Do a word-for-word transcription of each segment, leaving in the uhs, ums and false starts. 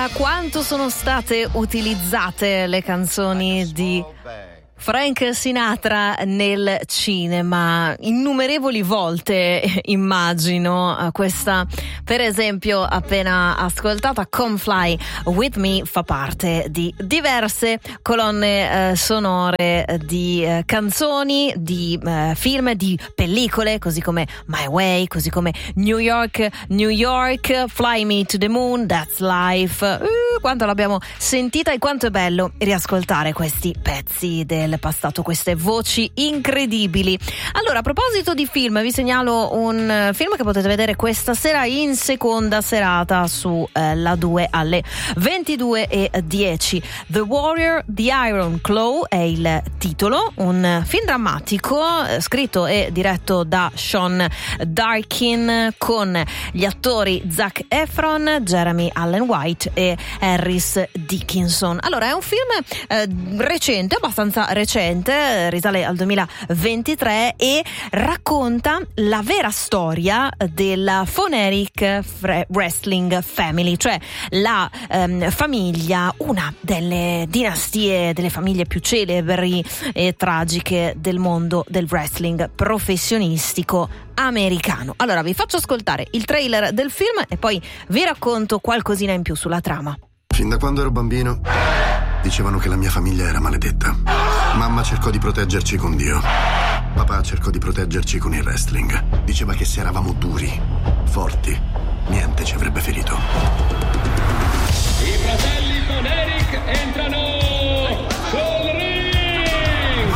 Chissà quanto sono state utilizzate le canzoni di Frank Sinatra nel cinema, innumerevoli volte immagino. Questa per esempio appena ascoltata, Come Fly With Me, fa parte di diverse colonne eh, sonore di eh, canzoni, di eh, film, di pellicole, così come My Way, così come New York, New York, Fly Me to the Moon, That's Life. Uh, quanto l'abbiamo sentita e quanto è bello riascoltare questi pezzi del passato, queste voci incredibili. Allora, a proposito di film, vi segnalo un film che potete vedere questa sera in seconda serata su eh, La due alle ventidue e dieci. The Warrior, The Iron Claw è il titolo, un film drammatico eh, scritto e diretto da Sean Darkin, con gli attori Zac Efron, Jeremy Allen White e Harris Dickinson. Allora, è un film eh, recente, abbastanza recente, risale al duemilaventitré e racconta la vera storia della Phonetic Wrestling Family, cioè la ehm, famiglia, una delle dinastie, delle famiglie più celebri e tragiche del mondo del wrestling professionistico americano. Allora, vi faccio ascoltare il trailer del film e poi vi racconto qualcosina in più sulla trama. Fin da quando ero bambino dicevano che la mia famiglia era maledetta. Mamma cercò di proteggerci con Dio. Papà cercò di proteggerci con il wrestling. Diceva che se eravamo duri, forti, niente ci avrebbe ferito. I fratelli Phonetic entrano sul ring!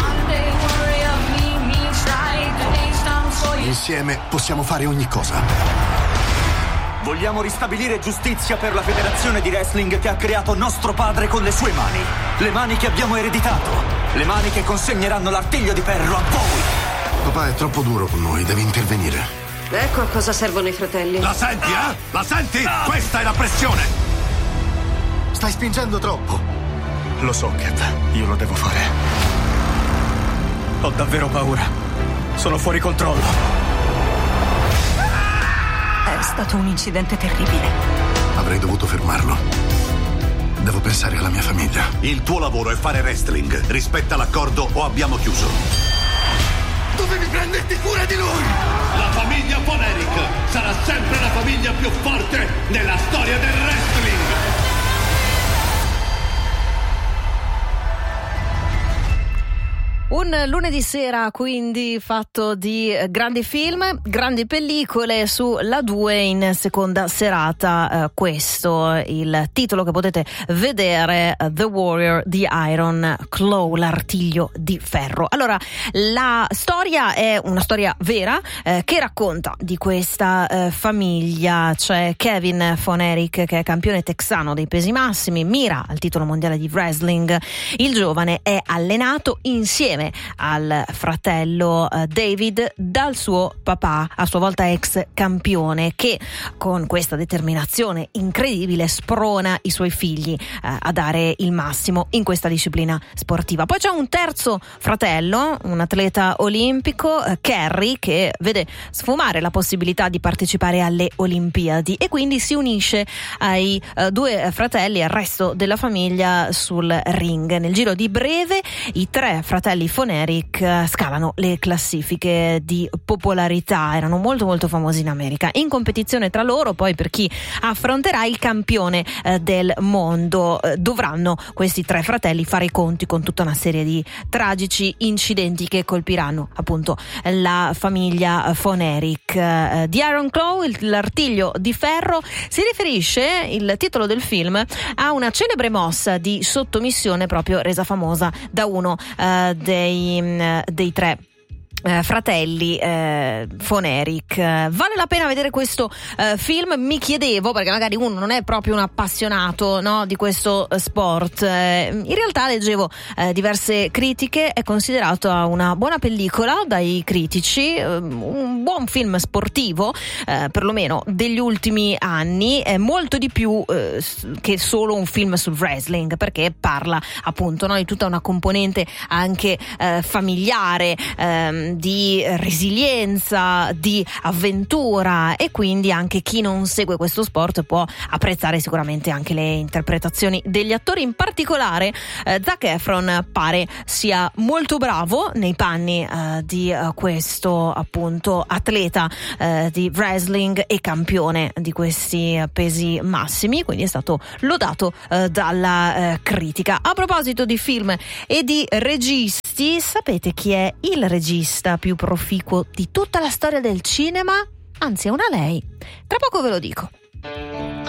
Insieme possiamo fare ogni cosa. Vogliamo ristabilire giustizia per la federazione di wrestling che ha creato nostro padre con le sue mani. Le mani che abbiamo ereditato. Le mani che consegneranno l'artiglio di ferro a voi. Papà è troppo duro con noi, devi intervenire. Ecco a cosa servono i fratelli. La senti, eh? La senti? Questa è la pressione. Stai spingendo troppo. Lo so, Kev, io lo devo fare. Ho davvero paura. Sono fuori controllo. È stato un incidente terribile. Avrei dovuto fermarlo. Devo pensare alla mia famiglia. Il tuo lavoro è fare wrestling. Rispetta l'accordo o abbiamo chiuso. Dovevi prenderti cura di lui! La famiglia Phonetic sarà sempre la famiglia più forte nella storia del wrestling! Un lunedì sera quindi fatto di grandi film, grandi pellicole su La due in seconda serata. Eh, questo il titolo che potete vedere, The Warrior, The Iron Claw, l'artiglio di ferro. Allora, la storia è una storia vera eh, che racconta di questa eh, famiglia. C'è Kevin Phonetic, che è campione texano dei pesi massimi, mira al titolo mondiale di wrestling. Il giovane è allenato insieme al fratello uh, David dal suo papà, a sua volta ex campione, che con questa determinazione incredibile sprona i suoi figli uh, a dare il massimo in questa disciplina sportiva. Poi c'è un terzo fratello, un atleta olimpico, uh, Kerry, che vede sfumare la possibilità di partecipare alle Olimpiadi e quindi si unisce ai uh, due fratelli, al resto della famiglia sul ring. Nel giro di breve i tre fratelli Phonetic scalano le classifiche di popolarità, erano molto molto famosi in America. In competizione tra loro, poi, per chi affronterà il campione eh, del mondo, eh, dovranno questi tre fratelli fare i conti con tutta una serie di tragici incidenti che colpiranno appunto la famiglia Phonetic. Eh, The Iron Claw, l'artiglio di ferro, si riferisce, il titolo del film, a una celebre mossa di sottomissione proprio resa famosa da uno eh, dei, dei tre Eh, fratelli eh, Phonetic. Eh, vale la pena vedere questo eh, film? Mi chiedevo, perché magari uno non è proprio un appassionato, no, di questo eh, sport. Eh, in realtà leggevo eh, diverse critiche, è considerato una buona pellicola dai critici, eh, un buon film sportivo, eh, perlomeno degli ultimi anni, è molto di più eh, che solo un film sul wrestling, perché parla appunto, no, di tutta una componente anche eh, familiare, eh, di resilienza, di avventura, e quindi anche chi non segue questo sport può apprezzare sicuramente anche le interpretazioni degli attori. In particolare eh, Zac Efron pare sia molto bravo nei panni eh, di eh, questo appunto atleta eh, di wrestling e campione di questi eh, pesi massimi, quindi è stato lodato eh, dalla eh, critica. A proposito di film e di registi, sapete chi è il regista più proficuo di tutta la storia del cinema? Anzi, è una lei. Tra poco ve lo dico.